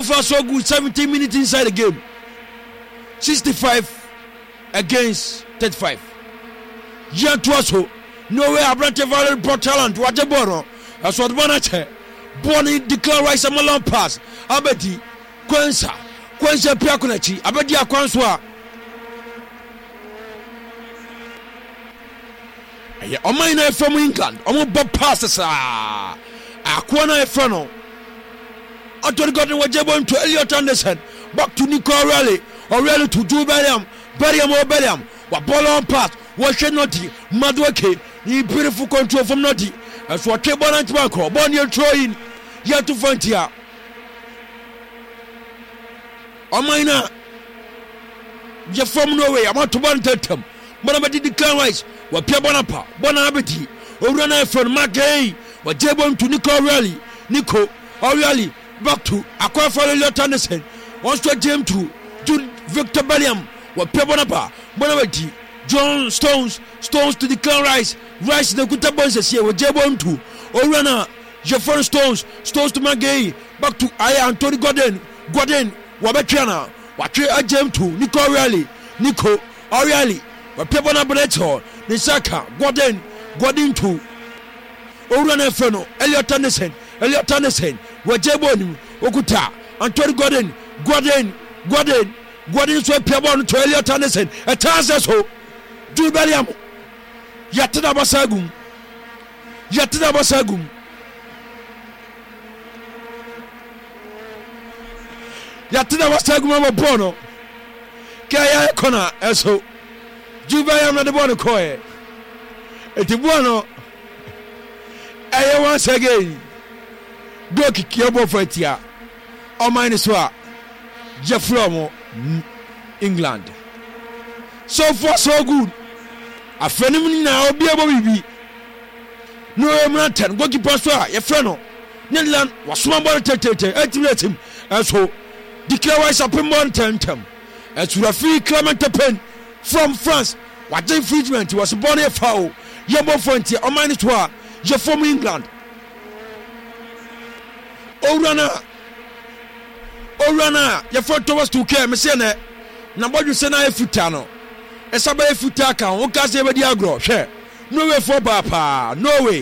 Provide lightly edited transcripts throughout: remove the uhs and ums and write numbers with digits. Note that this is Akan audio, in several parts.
far so good. 17 minutes inside the game. 65 against 35. Jan Tuaso. No way Abrante Valley Port Talent. What a bono. That's what Bonache. Bonnie declare rice a long pass. Abeti. Quensa Piakunachi. Abedia Kwanswa. Omina from England. Omo Bob passes. Aquana Efrano. Anthony Gordon was able to Elliot Anderson. Back to Nico O'Reilly to Drew Bellingham. Bellingham. What ball on pass. What should not be. Madweke. He beautiful control from Notty. That's what Kebon and Tobacco. Bonnie throwing. Yet to find here. Omina. You're from Norway. I want to one them. But I'm the declare rights. What Piabonapa. Bonabiti. O'Reilly from Mackay. What Jabon to Nico O'Reilly. Back to Aqua Elliot Anderson. Once to James to Jude Victor Bellingham. What Piabonapa. Bonabiti. John Stones to the clan Rice the good boys here with Jabon to Orana Jeffrey Stones to Magay back to Anthony Gordon Wabakiana what James to Nico O'Reilly what Pebona Boneto Nisaka Gordon to Orana Feno Elliot Anderson what Jabon Okuta Anthony Gordon so Pebon to Elliot Anderson a task so Drew Bellingham Yatina Basagum of Bono Kaya Kona eso Drew Bellingham na de Bono koe eti Bono once again do kikiabo fatia o minus wa Jeffromo England so far so good. A friend of mine now be able to be no mountain. Go to Pastor, your friend. Netherland was small ball let him as so declare wise up in mountain. As to a free Clement Pen from France. What the infringement was born a foul. Yabo Fonty or minus one. You're from England. Orana, your photo was to care, Messene. Number you send a futano. Esabe futaka o kase be di agro hwe no way for papa no way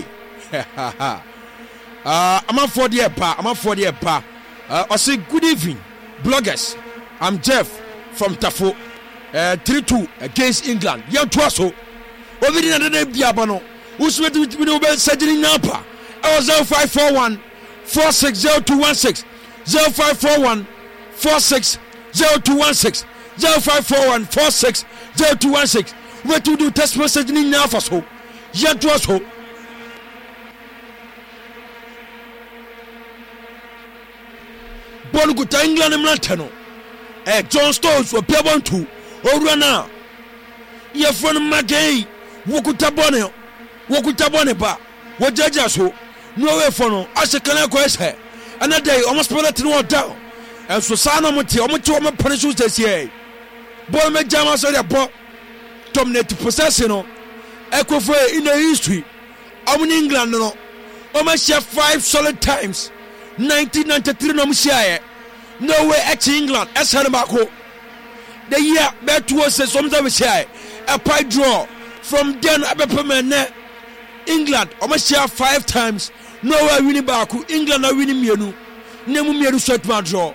I'm for the pa I say good evening bloggers. I'm Jeff from Tafo 3-2 against England yan to so obidi na de bia ba no uswetu we no be surgery napa I was 0541 460216 0541 460216 0541 460216 where to do test message ni na fa so yet to so bolu guta England mlatano John Stones for Piabon 2 Orana ye fon Magay wokuta bone ba wo jaja so no way for no asekana ko ese another almost penalty no down and so sana muti omo punish this year boy me jama so the ball dominate possession no ekofo in the history of England no omo share 5 solid times 1993 no share no way at England as Hanabako the year bet to say something share a pie draw from then abepement England omo share 5 times no way winning back England are winning mienu nemu mienu shot ma draw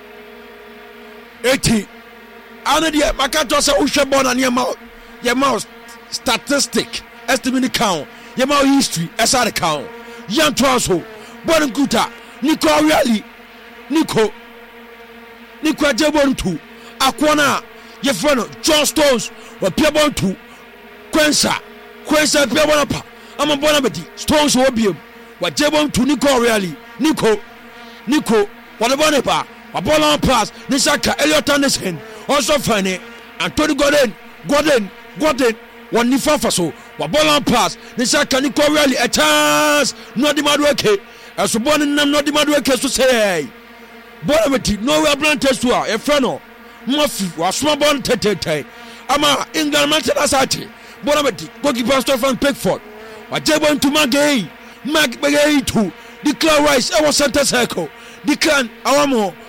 80 ana dia makato say uhwe born and your mouse statistic estimate count your mouse history esare count yan transfer born guta Nico O'Reilly Nico Jabon 2 Aquana your friend John Stones or Piabon 2 Quensa Piabon pa I'm a bonabeti Stones will be what Jabon 2 Nico O'Reilly Nico what a bonepa a ball on pass Nisaka Elliot Anderson also funny Anthony Gordon one nifa faso what ball on pass Nisaka Nico O'Reilly a chance not the madweke as a born not the madweke to say bonabeti no way blanters to a friend Murphy was small born tete ama England Manchester bonabeti goalkeeper Stephen Pickford what Jabon to Magay 2 declare Rice our center circle declan awamo